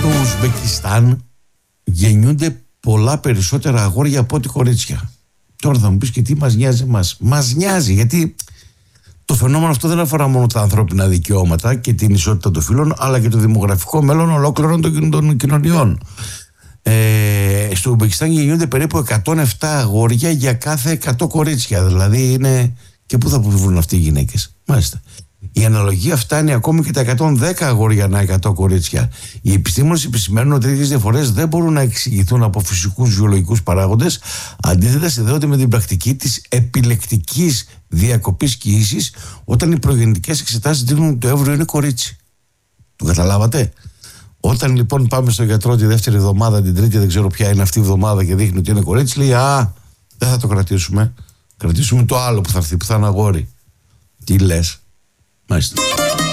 Στο Ουσμπεκιστάν γεννιούνται πολλά περισσότερα αγόρια από ό,τι κορίτσια. Τώρα θα μου πεις και τι μας νοιάζει εμάς? Μας νοιάζει, γιατί το φαινόμενο αυτό δεν αφορά μόνο τα ανθρώπινα δικαιώματα και την ισότητα των φύλων, αλλά και το δημογραφικό μέλλον ολόκληρων των κοινωνιών. Στο Ουσμπεκιστάν γεννιούνται περίπου 107 αγόρια για κάθε 100 κορίτσια. Δηλαδή είναι. Και πού θα βρουν αυτοί οι γυναίκες? Μάλιστα. Η αναλογία φτάνει ακόμη και τα 110 αγόρια ανά 100 κορίτσια. Οι επιστήμονες επισημαίνουν ότι τέτοιες διαφορές δεν μπορούν να εξηγηθούν από φυσικούς βιολογικούς παράγοντες. Αντίθετα, συνδέονται με την πρακτική της επιλεκτικής διακοπής κοίησης, όταν οι προγεννητικές εξετάσεις δείχνουν ότι το έμβριο είναι κορίτσι. Το καταλάβατε? Όταν λοιπόν πάμε στον γιατρό τη δεύτερη εβδομάδα, την τρίτη, δεν ξέρω ποια είναι αυτή η εβδομάδα, και δείχνει ότι είναι κορίτσι, λέει: Α, δεν θα το κρατήσουμε. Κρατήσουμε το άλλο που θα έρθει, που θα είναι αγόρι. Τι λες? Μάλιστα.